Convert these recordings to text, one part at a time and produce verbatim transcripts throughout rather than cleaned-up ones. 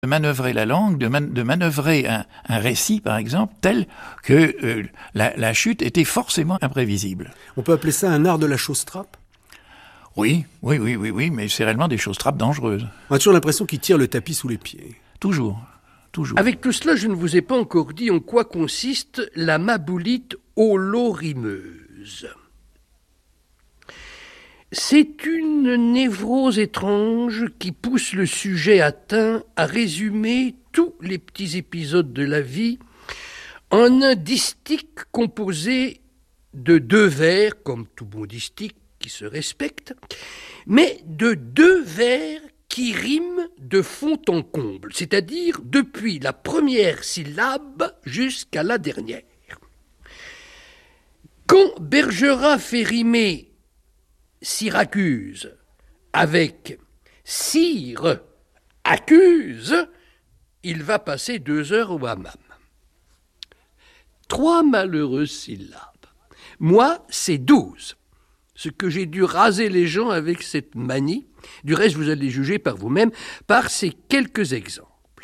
de manœuvrer la langue, de, man- de manœuvrer un, un récit, par exemple, tel que euh, la, la chute était forcément imprévisible. On peut appeler ça un art de la chose-trappe ? Oui, oui, oui, oui, oui, mais c'est réellement des choses trappes dangereuses. On a toujours l'impression qu'il tire le tapis sous les pieds. Toujours, toujours. Avec tout cela, je ne vous ai pas encore dit en quoi consiste la maboulite holorimeuse. C'est une névrose étrange qui pousse le sujet atteint à résumer tous les petits épisodes de la vie en un distique composé de deux vers, comme tout bon distique qui se respecte, mais de deux vers qui riment de fond en comble, c'est-à-dire depuis la première syllabe jusqu'à la dernière. Quand Bergerac fait rimer Syracuse avec Cyr accuse, il va passer deux heures au hammam. Trois malheureuses syllabes. Moi, c'est douze. Ce que j'ai dû raser les gens avec cette manie. Du reste, vous allez juger par vous-même par ces quelques exemples.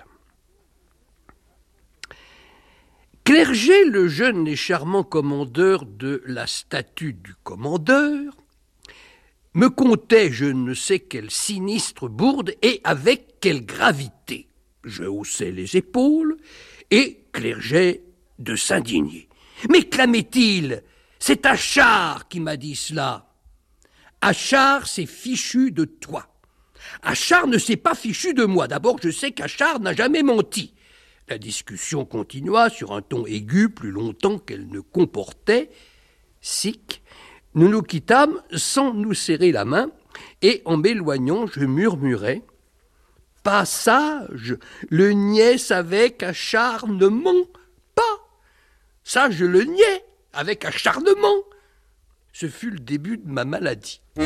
Clerget, le jeune et charmant commandeur de la statue du commandeur, me contait je ne sais quelle sinistre bourde et avec quelle gravité. Je haussai les épaules et Clerget de s'indigner. Mais clamait-il, c'est Achard qui m'a dit cela. Achard s'est fichu de toi. Achard ne s'est pas fichu de moi. D'abord, je sais qu'Achard n'a jamais menti. La discussion continua sur un ton aigu plus longtemps qu'elle ne comportait. Sic, nous nous quittâmes sans nous serrer la main, et en m'éloignant, je murmurai « Pas sage, le niais avec acharnement, pas. Ça, je le niais avec acharnement. » Ce fut le début de ma maladie.